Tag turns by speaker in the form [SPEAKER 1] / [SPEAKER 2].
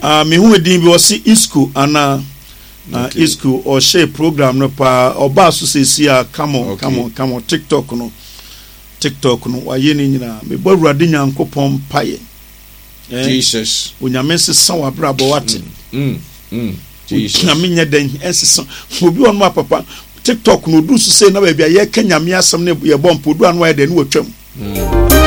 [SPEAKER 1] me hu edin bi o si isco ana isco or share program no pa oba so sesi a come on TikTok no waye ni nyina me bo awurade nyankopon paye
[SPEAKER 2] Jesus
[SPEAKER 1] onyame sesa wa brabo wate
[SPEAKER 2] Jesus
[SPEAKER 1] na menya den ensesa obi won ma papa TikTok no du so say na ba bia ye kanyame asem ne ye bompo du anu ya de ne watwam